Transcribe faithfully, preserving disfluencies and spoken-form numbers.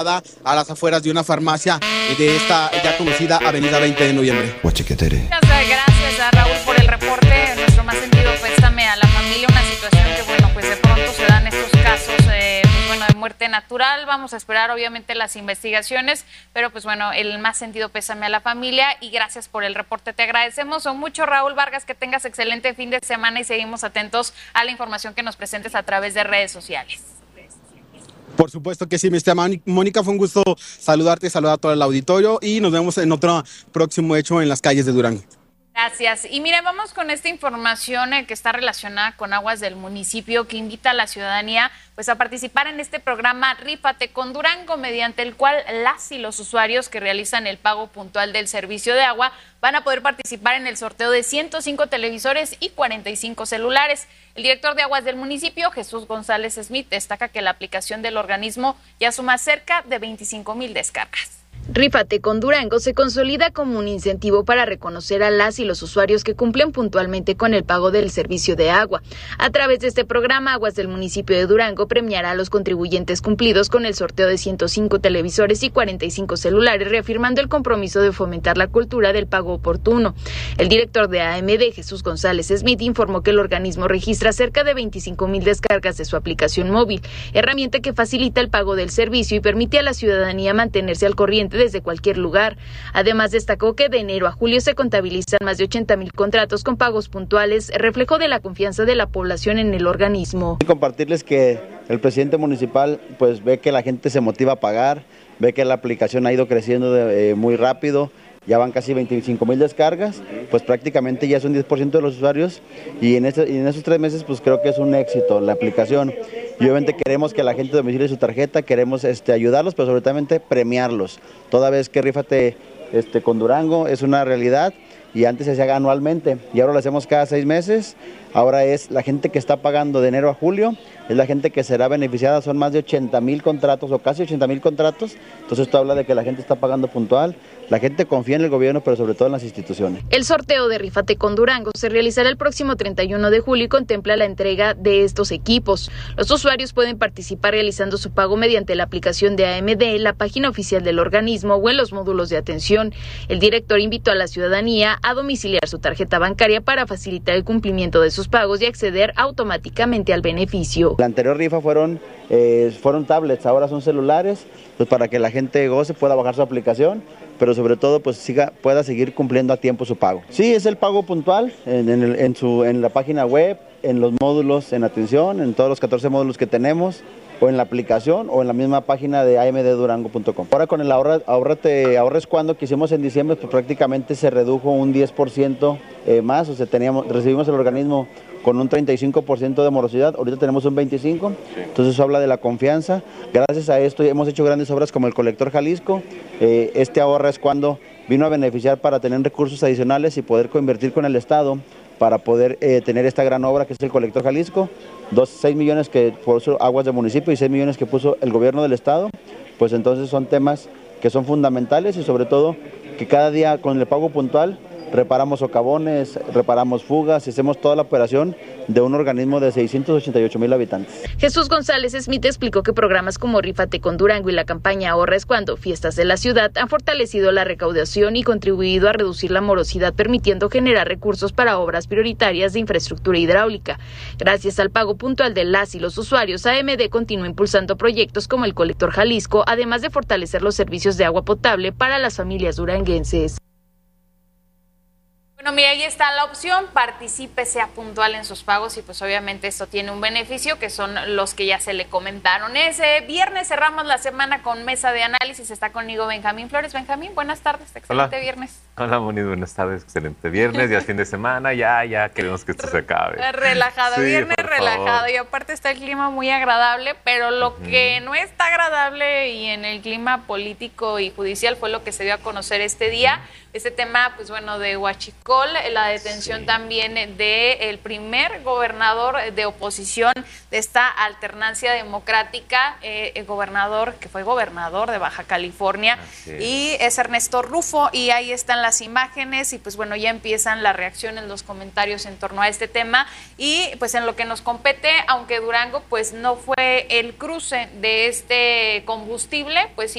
a las afueras de una farmacia de esta ya conocida Avenida veinte de noviembre. Muchas gracias a Raúl por el reporte. Nuestro más sentido pésame a la familia, una situación que bueno, pues de pronto se dan estos casos eh, pues bueno, de muerte natural. Vamos a esperar obviamente las investigaciones, pero pues bueno, el más sentido pésame a la familia y gracias por el reporte. Te agradecemos mucho, Raúl Vargas, que tengas excelente fin de semana y seguimos atentos a la información que nos presentes a través de redes sociales. Por supuesto que sí, mi estimada Mónica, fue un gusto saludarte, saludar a todo el auditorio y nos vemos en otro próximo hecho en las calles de Durango. Gracias. Y mire, vamos con esta información eh, que está relacionada con aguas del municipio, que invita a la ciudadanía pues a participar en este programa Rífate con Durango, mediante el cual las y los usuarios que realizan el pago puntual del servicio de agua van a poder participar en el sorteo de ciento cinco televisores y cuarenta y cinco celulares. El director de aguas del municipio, Jesús González Smith, destaca que la aplicación del organismo ya suma cerca de veinticinco mil descargas. Rífate con Durango se consolida como un incentivo para reconocer a las y los usuarios que cumplen puntualmente con el pago del servicio de agua. A través de este programa, Aguas del municipio de Durango premiará a los contribuyentes cumplidos con el sorteo de ciento cinco televisores y cuarenta y cinco celulares, reafirmando el compromiso de fomentar la cultura del pago oportuno. El director de A M D, Jesús González Smith, informó que el organismo registra cerca de veinticinco mil descargas de su aplicación móvil, herramienta que facilita el pago del servicio y permite a la ciudadanía mantenerse al corriente desde cualquier lugar. Además, destacó que de enero a julio se contabilizan más de ochenta mil contratos con pagos puntuales, reflejo de la confianza de la población en el organismo. Compartirles que el presidente municipal pues ve que la gente se motiva a pagar, ve que la aplicación ha ido creciendo de, eh, muy rápido. Ya van casi veinticinco mil descargas, pues prácticamente ya es un diez por ciento de los usuarios y en, este, y en esos tres meses pues creo que es un éxito la aplicación. Y obviamente queremos que la gente domicile su tarjeta, queremos este, ayudarlos, pero sobre todo premiarlos. Toda vez que Rífate este, con Durango es una realidad y antes se hacía anualmente y ahora lo hacemos cada seis meses. Ahora es la gente que está pagando de enero a julio, es la gente que será beneficiada, son más de ochenta mil contratos o casi ochenta mil contratos, entonces esto habla de que la gente está pagando puntual, la gente confía en el gobierno, pero sobre todo en las instituciones. El sorteo de Rífate con Durango se realizará el próximo treinta y uno de julio y contempla la entrega de estos equipos. Los usuarios pueden participar realizando su pago mediante la aplicación de A M D, la página oficial del organismo o en los módulos de atención. El director invitó a la ciudadanía a domiciliar su tarjeta bancaria para facilitar el cumplimiento de sus pagos y acceder automáticamente al beneficio. La anterior rifa fueron, eh, fueron tablets, ahora son celulares, pues para que la gente goce, pueda bajar su aplicación, pero sobre todo pues siga, pueda seguir cumpliendo a tiempo su pago. Sí, es el pago puntual en, en, el, en, su, en la página web, en los módulos en atención, en todos los catorce módulos que tenemos, o en la aplicación o en la misma página de a m d durango punto com. Ahora con el ahorra, ahorrate, ahorres cuando que hicimos en diciembre, pues prácticamente se redujo un diez por ciento eh, más, o sea, teníamos, recibimos el organismo con un treinta y cinco por ciento de morosidad, ahorita tenemos un veinticinco por ciento, entonces eso habla de la confianza. Gracias a esto hemos hecho grandes obras como el colector Jalisco, eh, este ahorra es cuando vino a beneficiar para tener recursos adicionales y poder convertir con el Estado para poder eh, tener esta gran obra que es el colector Jalisco, dos, seis millones que puso Aguas del municipio y seis millones que puso el gobierno del Estado, pues entonces son temas que son fundamentales y sobre todo que cada día con el pago puntual reparamos socavones, reparamos fugas y hacemos toda la operación de un organismo de seiscientos ochenta y ocho mil habitantes. Jesús González Smith explicó que programas como Rífate con Durango y la campaña Ahorra es Cuando, Fiestas de la Ciudad, han fortalecido la recaudación y contribuido a reducir la morosidad, permitiendo generar recursos para obras prioritarias de infraestructura hidráulica. Gracias al pago puntual de las y los usuarios, A M D continúa impulsando proyectos como el colector Jalisco, además de fortalecer los servicios de agua potable para las familias duranguenses. Bueno, mira, ahí está la opción, participe, sea puntual en sus pagos y pues obviamente esto tiene un beneficio que son los que ya se le comentaron. Ese viernes cerramos la semana con mesa de análisis, está conmigo Benjamín Flores. Benjamín, buenas tardes, excelente Hola. Viernes. Hola, Moni, buenas tardes, excelente viernes, ya es fin de semana, ya, ya queremos que esto se acabe. Relajado, sí, viernes relajado favor. Y aparte está el clima muy agradable, pero lo uh-huh. que no está agradable y en el clima político y judicial fue lo que se dio a conocer este día. Uh-huh. Este tema, pues bueno, de Huachicol, la detención sí. también de el primer gobernador de oposición de esta alternancia democrática, eh, el gobernador que fue gobernador de Baja California, y es Ernesto Rufo, y ahí están las las imágenes y pues bueno, ya empiezan las reacciones, los comentarios en torno a este tema y pues en lo que nos compete, aunque Durango pues no fue el cruce de este combustible, pues sí